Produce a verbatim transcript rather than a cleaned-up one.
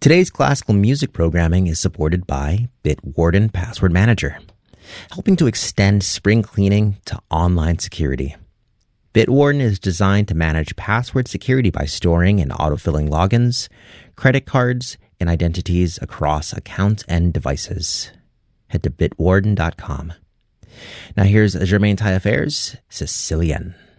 Today's classical music programming is supported by Bitwarden Password Manager, helping to extend spring cleaning to online security. Bitwarden is designed to manage password security by storing and autofilling logins, credit cards, and identities across accounts and devices. Head to bitwarden dot com. Now here's Germain Taillefer's Sicilienne.